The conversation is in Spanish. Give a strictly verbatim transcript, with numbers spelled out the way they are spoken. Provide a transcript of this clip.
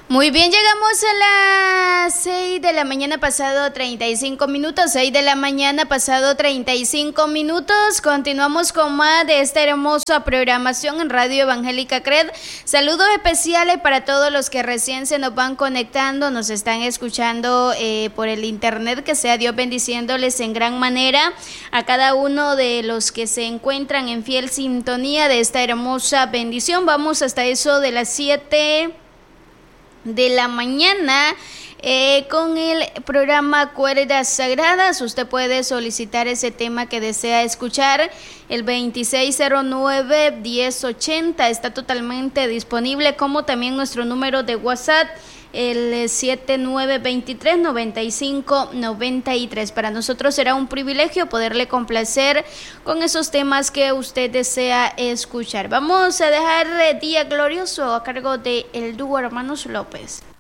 Muy bien, llegamos a las seis de la mañana pasado treinta y cinco minutos, seis de la mañana pasado treinta y cinco minutos, continuamos con más de esta hermosa programación en Radio Evangélica C R E D. Saludos especiales para todos los que recién se nos van conectando, nos están escuchando eh, por el internet, que sea Dios bendiciéndoles en gran manera a cada uno de los que se encuentran en fiel sintonía de esta hermosa bendición. Vamos hasta eso de las siete de la mañana eh, con el programa Cuerdas Sagradas. Usted puede solicitar ese tema que desea escuchar, el veintiséis cero nueve, diez ochenta está totalmente disponible, como también nuestro número de WhatsApp, el siete nueve dos tres, nueve cinco nueve tres. Para nosotros será un privilegio poderle complacer con esos temas que usted desea escuchar. Vamos a dejar Día Glorioso a cargo de el dúo Hermanos López.